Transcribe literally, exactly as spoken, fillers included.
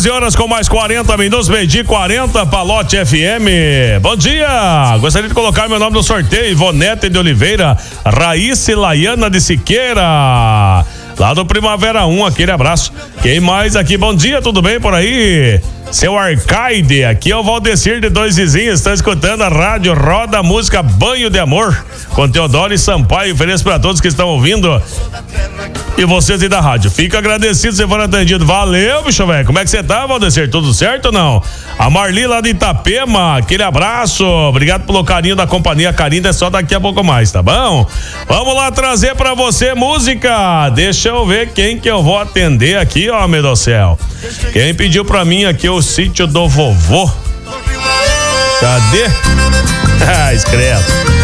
doze horas com mais quarenta minutos, meio-dia e quarenta, Palote F M. Bom dia! Gostaria de colocar meu nome no sorteio, Ivonete de Oliveira, Raíssa e Laiana de Siqueira, lá do Primavera um, aquele abraço. Quem mais aqui? Bom dia, tudo bem por aí? Seu Arcaide, aqui é o Valdecir de Dois Vizinhos, está escutando a rádio Roda Música Banho de Amor, com Teodoro e Sampaio, ofereço para todos que estão ouvindo e vocês aí da rádio. Fico agradecido se for atendido. Valeu, bicho velho. Como é que você tá, Valdecir? Tudo certo ou não? A Marli lá de Itapema, aquele abraço. Obrigado pelo carinho da companhia. Carinho é só daqui a pouco mais, tá bom? Vamos lá trazer pra você música. Deixa eu ver quem que eu vou atender aqui, ó, meu Deus do céu. Quem pediu pra mim aqui o Sítio do Vovô? Cadê? Ah, escreve.